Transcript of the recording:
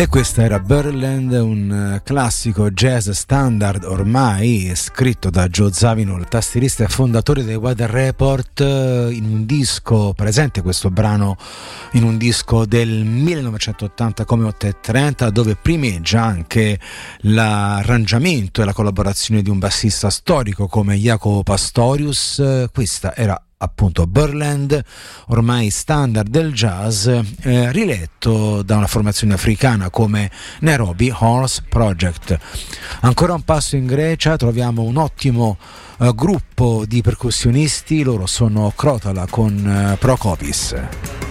E questa era Birdland, un classico jazz standard ormai scritto da Joe Zawinul, il tastierista e fondatore dei Weather Report, in un disco presente, questo brano in un disco del 1980 come 8:30, dove primeggia anche l'arrangiamento e la collaborazione di un bassista storico come Jaco Pastorius. Questa era appunto Birdland, ormai standard del jazz, riletto da una formazione africana come Nairobi Horse Project. Ancora un passo in Grecia, troviamo un ottimo gruppo di percussionisti, loro sono Krotala con Prokopis.